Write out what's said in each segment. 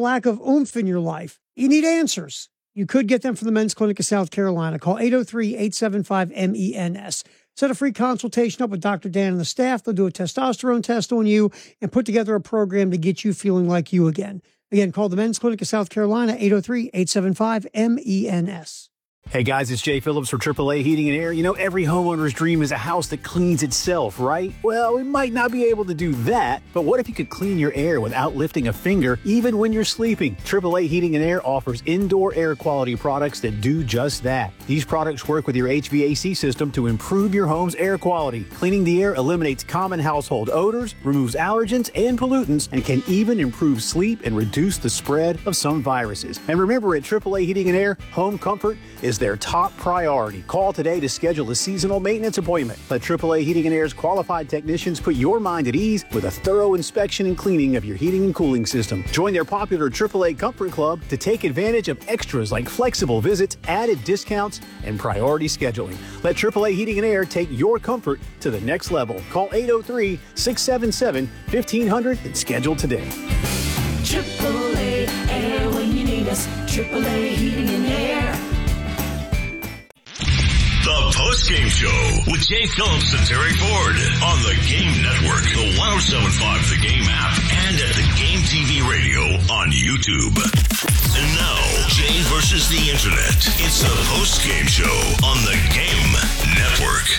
lack of oomph in your life. You need answers. You could get them from the Men's Clinic of South Carolina. Call 803-875-MENS. Set a free consultation up with Dr. Dan and the staff. They'll do a testosterone test on you and put together a program to get you feeling like you again. Again, call the Men's Clinic of South Carolina, 803-875-MENS. Hey guys, it's Jay Phillips for AAA Heating and Air. You know, every homeowner's dream is a house that cleans itself, right? Well, we might not be able to do that, but what if you could clean your air without lifting a finger, even when you're sleeping? AAA Heating and Air offers indoor air quality products that do just that. These products work with your HVAC system to improve your home's air quality. Cleaning the air eliminates common household odors, removes allergens and pollutants, and can even improve sleep and reduce the spread of some viruses. And remember, at AAA Heating and Air, home comfort is their top priority. Call today to schedule a seasonal maintenance appointment. Let AAA Heating and Air's qualified technicians put your mind at ease with a thorough inspection and cleaning of your heating and cooling system. Join their popular AAA Comfort Club to take advantage of extras like flexible visits, added discounts, and priority scheduling. Let AAA Heating and Air take your comfort to the next level. Call 803-677-1500 and schedule today. AAA Air when you need us. AAA Heating and Air. The Post-Game Show with Jay Phillips and Terry Ford on the Game Network, the 107.5 The Game app, and at the Game TV radio on YouTube. And now, Jay versus the Internet. It's the Post-Game Show on the Game Network.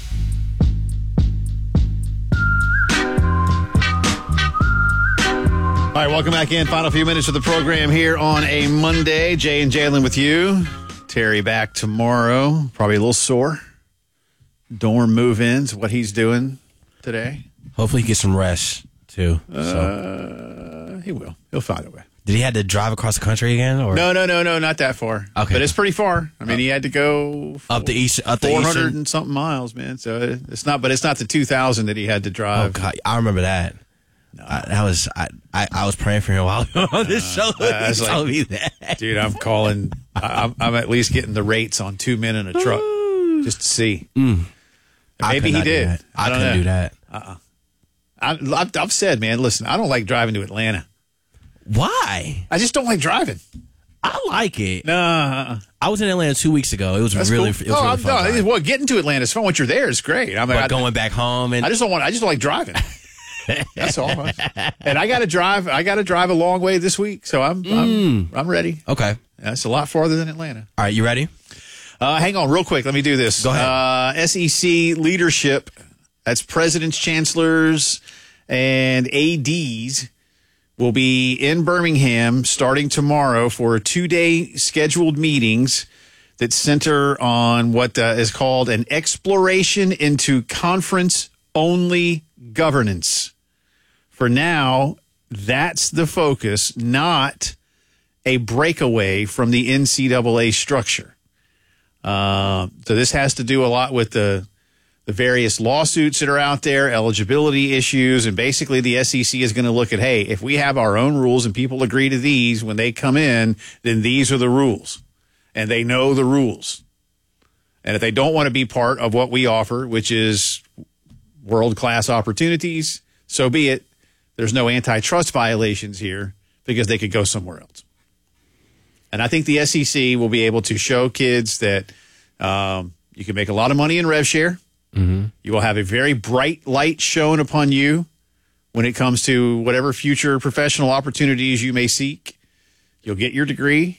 All right, welcome back in. Final few minutes of the program here on a Monday. Jay and Jalen with you. Terry back tomorrow. Probably a little sore. Dorm move-ins, what he's doing today. Hopefully he gets some rest, too. He will. He'll find a way. Did he have to drive across the country again? Or? No, not that far. Okay. But it's pretty far. I mean, he had to go up the east, 400 and something miles, man. So it's not the 2,000 that he had to drive. Oh, God. I remember that. No. I was praying for him while on this show. He told me that. Dude, I'm calling. I'm at least getting the rates on 2 men in a truck just to see. Maybe he did. I couldn't do that. I've said, man, listen, I don't like driving to Atlanta. Why? I just don't like driving. I like it. No. I was in Atlanta 2 weeks ago. It was really cool. It was really fun. Well, getting to Atlanta is fun. Once you're there, it's great. But going back home and I just don't like driving. That's all. And I got to drive a long way this week, so I'm ready. Okay. That's a lot farther than Atlanta. All right, you ready? Hang on real quick. Let me do this. Go ahead. SEC leadership, that's presidents, chancellors, and ADs, will be in Birmingham starting tomorrow for 2-day scheduled meetings that center on what is called an exploration into conference-only governance. For now, that's the focus, not a breakaway from the NCAA structure. So this has to do a lot with the various lawsuits that are out there, eligibility issues, and basically the SEC is going to look at, hey, if we have our own rules and people agree to these when they come in, then these are the rules. And they know the rules. And if they don't want to be part of what we offer, which is world-class opportunities, so be it. There's no antitrust violations here because they could go somewhere else. And I think the SEC will be able to show kids that you can make a lot of money in rev share. Mm-hmm. You will have a very bright light shown upon you when it comes to whatever future professional opportunities you may seek. You'll get your degree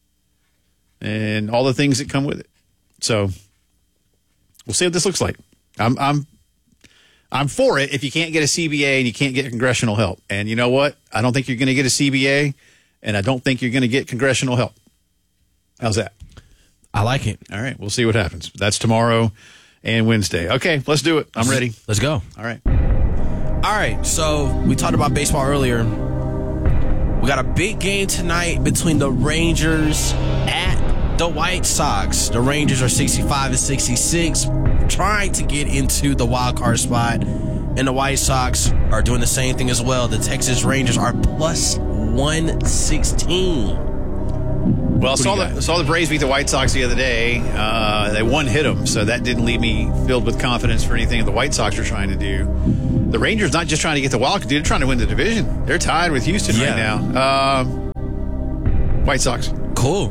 and all the things that come with it. So we'll see what this looks like. I'm for it if you can't get a CBA and you can't get congressional help. And you know what? I don't think you're going to get a CBA, and I don't think you're going to get congressional help. How's that? I like it. All right, we'll see what happens. That's tomorrow and Wednesday. Okay, let's do it. I'm ready. Let's go. All right. All right, so we talked about baseball earlier. We got a big game tonight between the Rangers at the White Sox. The Rangers are 65-66, trying to get into the wild card spot, and the White Sox are doing the same thing as well. The Texas Rangers are plus 116. Well, saw the Braves beat the White Sox the other day. They hit them, so that didn't leave me filled with confidence for anything that the White Sox are trying to do. The Rangers not just trying to get the wild card, they're trying to win the division. They're tied with Houston right now. White Sox. Cool.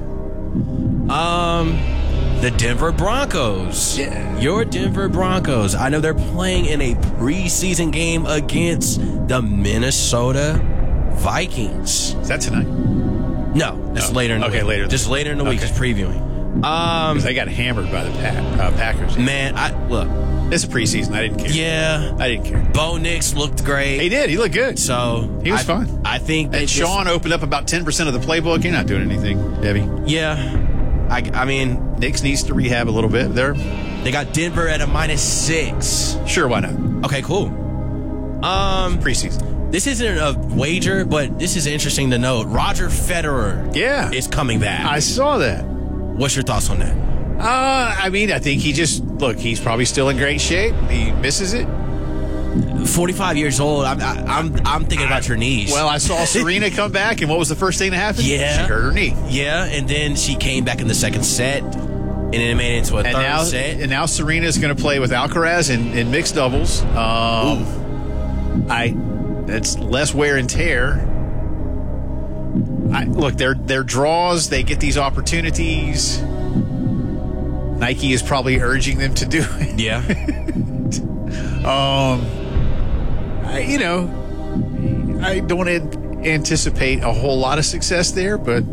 The Denver Broncos. Yeah. Your Denver Broncos. I know they're playing in a preseason game against the Minnesota Vikings. Is that tonight? No, that's later in the week. Later. Just later in the week, just previewing. Because they got hammered by the Packers. Man, look. It's a preseason. I didn't care. Yeah. I didn't care. Bo Nix looked great. He did. He looked good. So He was fine. I think And Sean opened up about 10% of the playbook. You're not doing anything, Debbie. Yeah. I mean, Nix needs to rehab a little bit. they got Denver at a -6. Sure, why not? Okay, cool. Preseason. This isn't a wager, but this is interesting to note. Roger Federer is coming back. I saw that. What's your thoughts on that? I mean, I think he's probably still in great shape. He misses it. 45 years old. I'm thinking about your knees. Well, I saw Serena come back, and what was the first thing that happened? Yeah. She hurt her knee. Yeah, and then she came back in the second set, and then it made it into a third set. And now Serena's going to play with Alcaraz in mixed doubles. It's less wear and tear. Look, they're draws. They get these opportunities. Nike is probably urging them to do it. Yeah. I don't anticipate a whole lot of success there, but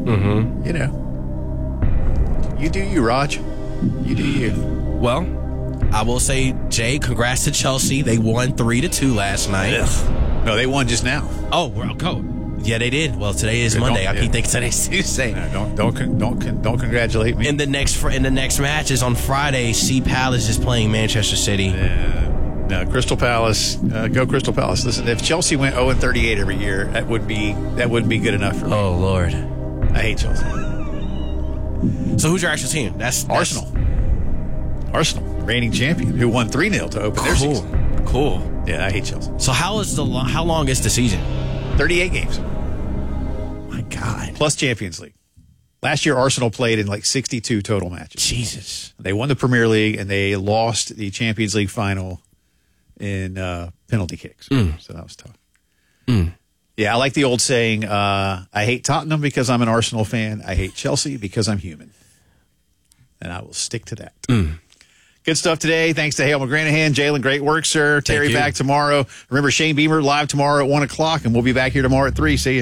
you do you, Raj. You do you. Well, I will say, Jay, congrats to Chelsea. They won 3-2 last night. Ugh. No, they won just now. Oh, well, go. Yeah, they did. Well, today is Monday. I keep thinking today's Tuesday. Don't congratulate me. And the next match is on Friday. Sea Palace is playing Manchester City. No, Crystal Palace. Go Crystal Palace. Listen, if Chelsea went 0-38 every year, that wouldn't be good enough for me. Oh Lord, I hate Chelsea. So who's your actual team? That's Arsenal. Arsenal, reigning champion, who won 3-0 to open their season. Cool. Yeah, I hate Chelsea. So how long is the season? 38 games. My God. Plus Champions League. Last year, Arsenal played in like 62 total matches. Jesus. They won the Premier League, and they lost the Champions League final in penalty kicks. So that was tough. Yeah, I like the old saying, I hate Tottenham because I'm an Arsenal fan. I hate Chelsea because I'm human. And I will stick to that. Good stuff today. Thanks to Hale McGranahan. Jalen, great work, sir. Terry back tomorrow. Remember, Shane Beamer live tomorrow at 1 o'clock, and we'll be back here tomorrow at 3. See you.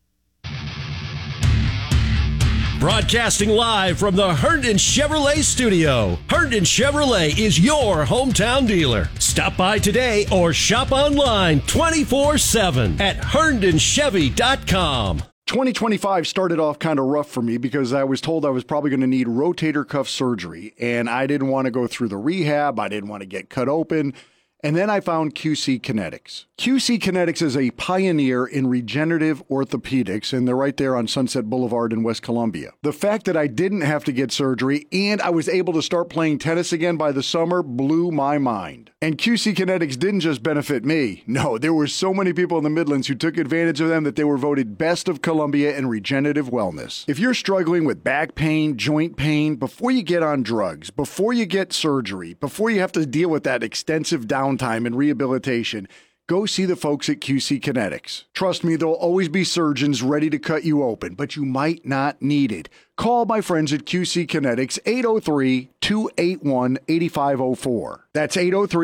Broadcasting live from the Herndon Chevrolet studio. Herndon Chevrolet is your hometown dealer. Stop by today or shop online 24/7 at HerndonChevy.com. 2025 started off kind of rough for me because I was told I was probably going to need rotator cuff surgery, and I didn't want to go through the rehab. I didn't want to get cut open. And then I found QC Kinetics. QC Kinetics is a pioneer in regenerative orthopedics, and they're right there on Sunset Boulevard in West Columbia. The fact that I didn't have to get surgery and I was able to start playing tennis again by the summer blew my mind. And QC Kinetics didn't just benefit me. No, there were so many people in the Midlands who took advantage of them that they were voted Best of Columbia in regenerative wellness. If you're struggling with back pain, joint pain, before you get on drugs, before you get surgery, before you have to deal with that extensive downtime and rehabilitation, go see the folks at QC Kinetics. Trust me, there'll always be surgeons ready to cut you open, but you might not need it. Call my friends at QC Kinetics, 803-281-8504. That's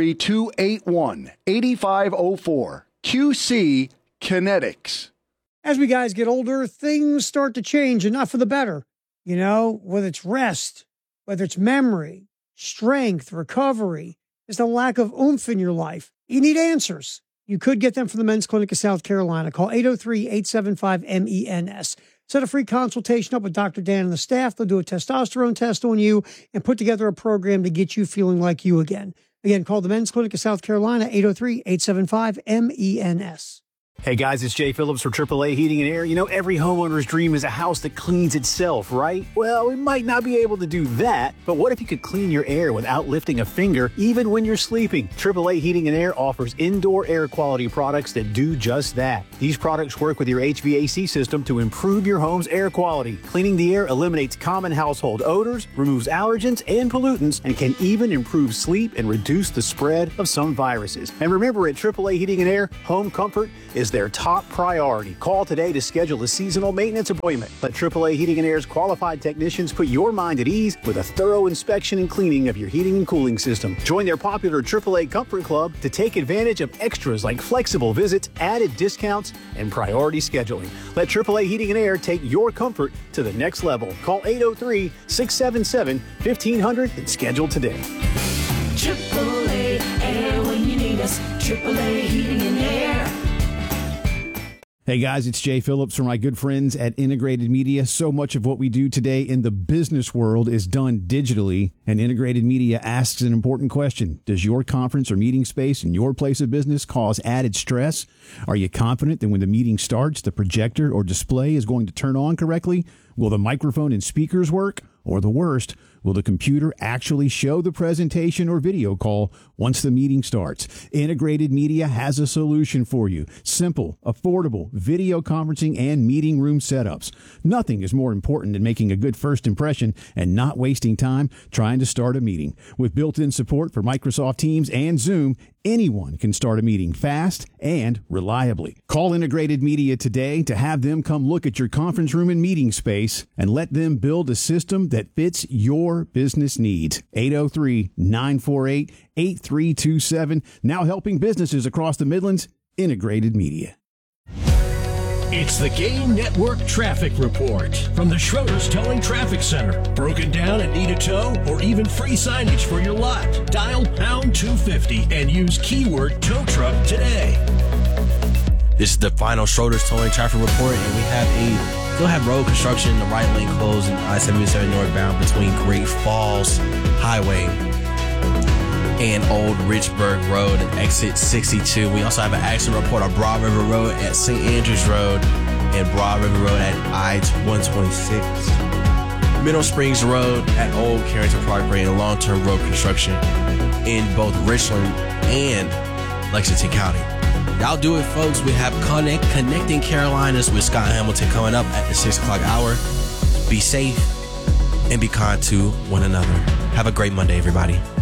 803-281-8504. QC Kinetics. As we guys get older, things start to change, and not for the better. You know, whether it's rest, whether it's memory, strength, recovery, there's a lack of oomph in your life. You need answers. You could get them from the Men's Clinic of South Carolina. Call 803-875-MENS. Set a free consultation up with Dr. Dan and the staff. They'll do a testosterone test on you and put together a program to get you feeling like you again. Again, call the Men's Clinic of South Carolina, 803-875-MENS. Hey guys, it's Jay Phillips for AAA Heating and Air. You know, every homeowner's dream is a house that cleans itself, right? Well, we might not be able to do that, but what if you could clean your air without lifting a finger, even when you're sleeping? AAA Heating and Air offers indoor air quality products that do just that. These products work with your HVAC system to improve your home's air quality. Cleaning the air eliminates common household odors, removes allergens and pollutants, and can even improve sleep and reduce the spread of some viruses. And remember, at AAA Heating and Air, home comfort is is their top priority. Call today to schedule a seasonal maintenance appointment. Let AAA Heating and Air's qualified technicians put your mind at ease with a thorough inspection and cleaning of your heating and cooling system. Join their popular AAA Comfort Club to take advantage of extras like flexible visits, added discounts, and priority scheduling. Let AAA Heating and Air take your comfort to the next level. Call 803-677-1500 and schedule today. AAA Air when you need us. AAA Heating and Air. Hey guys, it's Jay Phillips from my good friends at Integrated Media. So much of what we do today in the business world is done digitally, and Integrated Media asks an important question. Does your conference or meeting space in your place of business cause added stress? Are you confident that when the meeting starts, the projector or display is going to turn on correctly? Will the microphone and speakers work? Or the worst, will the computer actually show the presentation or video call once the meeting starts? Integrated Media has a solution for you. Simple, affordable video conferencing and meeting room setups. Nothing is more important than making a good first impression and not wasting time trying to start a meeting. With built-in support for Microsoft Teams and Zoom, anyone can start a meeting fast and reliably. Call Integrated Media today to have them come look at your conference room and meeting space and let them build a system that fits your business needs. 803-948-8327. Now helping businesses across the Midlands. Integrated Media. It's the Game Network Traffic Report from the Schroeder's Towing Traffic Center. Broken down and need a tow or even free signage for your lot? Dial pound 250 and use keyword tow truck today. This is the final Schroeder's Towing Traffic Report, and we still have road construction, the right lane closed in I-77 northbound between Great Falls Highway and Old Richburg Road and exit 62. We also have an accident report on Broad River Road at St. Andrews Road and Broad River Road at I-126. Middle Springs Road at Old Carrington Parkway and long-term road construction in both Richland and Lexington County. That'll do it, folks. We have Connecting Carolinas with Scott Hamilton coming up at the 6 o'clock hour. Be safe and be kind to one another. Have a great Monday, everybody.